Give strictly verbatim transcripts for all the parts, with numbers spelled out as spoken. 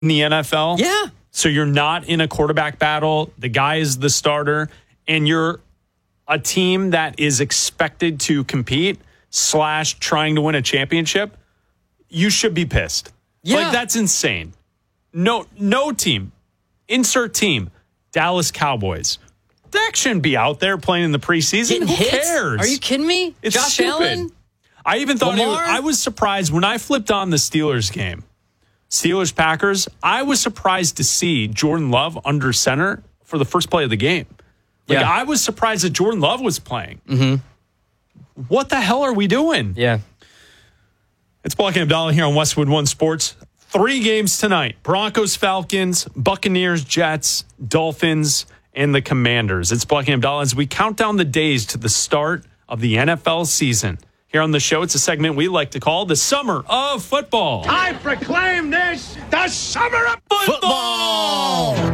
in the N F L. Yeah. So you're not in a quarterback battle. The guy is the starter, and you're a team that is expected to compete slash trying to win a championship. You should be pissed. Yeah. Like, that's insane. No, no team. Insert team. Dallas Cowboys. Dak shouldn't be out there playing in the preseason. Getting Who hit? cares? Are you kidding me? It's Josh stupid. Allen? I even thought it was, Lamar? I was surprised when I flipped on the Steelers game. Steelers Packers. I was surprised to see Jordan Love under center for the first play of the game. Like, Yeah. I was surprised that Jordan Love was playing. Mm-hmm. What the hell are we doing? Yeah. It's Black and Abdallah here on Westwood One Sports. Three games tonight. Broncos, Falcons, Buccaneers, Jets, Dolphins, and the Commanders. It's Black and Abdallah as we count down the days to the start of the N F L season. Here on the show, it's a segment we like to call the Summer of Football. I proclaim this the Summer of Football! What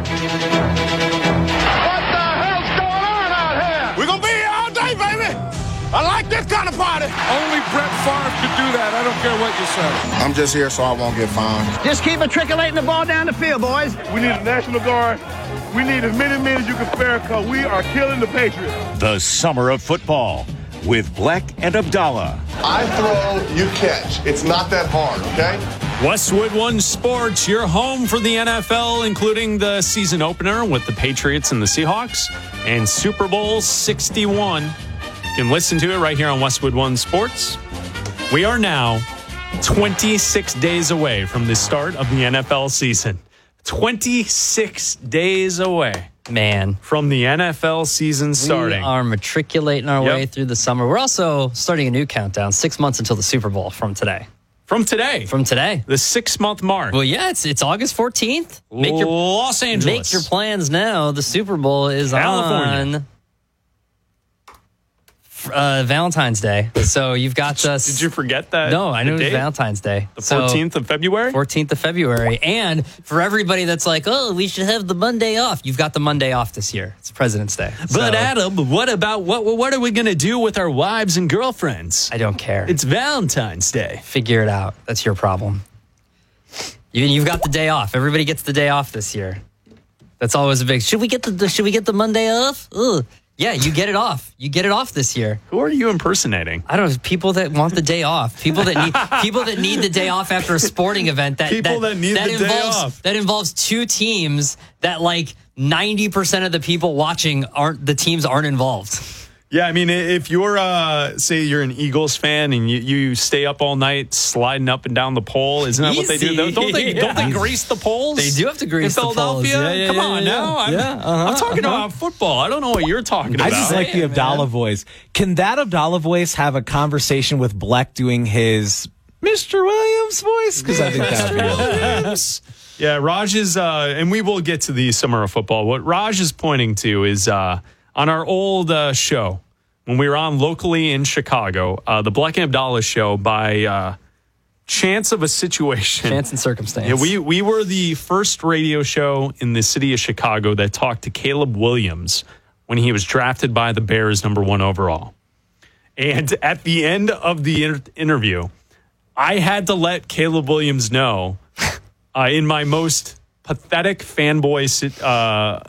the hell's going on out here? We're going to be here all day, baby. I like this kind of party. Only Brett Favre could do that. I don't care what you say. I'm just here so I won't get fined. Just keep matriculating the ball down the field, boys. We need a National Guard. We need as many men as you can spare because we are killing the Patriots. The Summer of Football with Black and Abdallah. I throw, you catch. It's not that hard, okay? Westwood One Sports, your home for the N F L, including the season opener with the Patriots and the Seahawks, and Super Bowl sixty-one. You can listen to it right here on Westwood One Sports. We are now twenty-six days away from the start of the N F L season. twenty-six days away. Man. From the N F L season starting. We are matriculating our Yep. way through the summer. We're also starting a new countdown, six months until the Super Bowl from today. From today. From today. The six-month mark. Well, yeah, it's it's August fourteenth. Make your Los Angeles. Make your plans now. The Super Bowl is California. on uh, Valentine's Day. So you've got us. Did you forget that? No, I knew it was date? Valentine's Day. The fourteenth of February? fourteenth of February. And for everybody that's like, oh, we should have the Monday off. You've got the Monday off this year. It's President's Day. But So, Adam, what about what what are we going to do with our wives and girlfriends? I don't care. It's Valentine's Day. Figure it out. That's your problem. You, you've got the day off. Everybody gets the day off this year. That's always a big. Should we get the Should we get the Monday off? Ugh. Yeah, you get it off. You get it off this year. Who are you impersonating? I don't know. People that want the day off. People that need people that need the day off after a sporting event. That People that need the day involves, off. That involves two teams that like ninety percent of the people watching aren't the teams aren't involved. Yeah, I mean, if you're, uh, say you're an Eagles fan and you, you stay up all night sliding up and down the pole, isn't that what they do? Easy. Don't they, don't they Yeah. grease the poles? They do have to grease in the poles. Philadelphia? Yeah, yeah, Come yeah, on yeah. now. I'm, Yeah, uh-huh, I'm talking uh-huh. about football. I don't know what you're talking about. I just like the man. Abdallah voice. Can that Abdallah voice have a conversation with Bleck doing his Mister Williams voice? Because I think that would be really Yeah, Raj is, uh, and we will get to the Summer of Football. What Raj is pointing to is uh, on our old uh, show, when we were on locally in Chicago, uh, the Black and Abdallah show, by uh, chance of a situation. Chance and circumstance. Yeah, we, we were the first radio show in the city of Chicago that talked to Caleb Williams when he was drafted by the Bears number one overall. And at the end of the inter- interview, I had to let Caleb Williams know uh, in my most pathetic fanboy uh,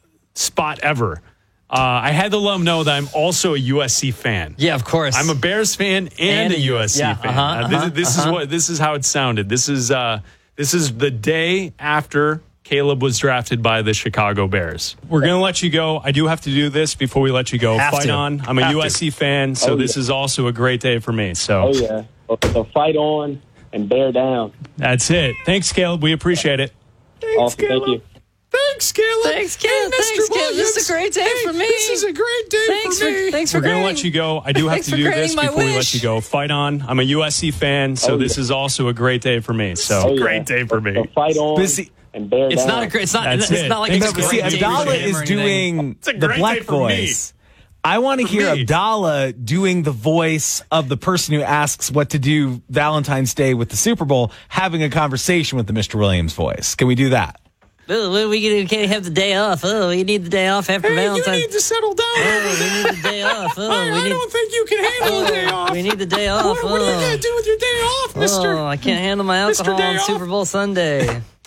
spot ever. Uh, I had to let him know that I'm also a U S C fan. Yeah, of course. I'm a Bears fan and, And a a U S C yeah, fan. uh-huh, Uh, this uh-huh, this uh-huh. is what this is how it sounded. This is uh, this is the day after Caleb was drafted by the Chicago Bears. We're going to let you go. I do have to do this before we let you go. Have Fight to. on. I'm a Have U S C fan, so Oh, this yeah. is also a great day for me. So Oh, yeah. So fight on and bear down. that's it. Thanks, Caleb. We appreciate it. Awesome. Thank you. Thanks, Caleb. Thanks, Caleb. Hey, Mister Thanks, Caleb. This is a Williams. great day Hey, for me. This is a great day Thanks for for, me. thanks for We're going to granting- let you go. I do have Thanks to for do granting this my before we let wish. you go. Fight on. I'm a U S C fan, so Oh, this yeah. is also a great day for me. So Oh, yeah. Great day for me. So fight on But see- and bear It's down. not a great. It's not. That's it's it. not like Thanks, it's a But But see, great day for Abdallah him is or anything. doing It's a the great Bleck day for me. voice. I want to For hear me. Abdallah doing the voice of the person who asks what to do Valentine's Day with the Super Bowl, having a conversation with the Mister Williams voice. Can we do that? Oh, well, we can- can't have the day off. Oh, we need the day off after Hey, you Valentine's. need to settle down. Oh, we need the day off. Oh, I, we I need. don't think you can handle a day Oh, off. we need the day off. What, what are you Oh. going to do with your day off, Mister Oh, I can't handle my Mister alcohol Day on Off? Super Bowl Sunday.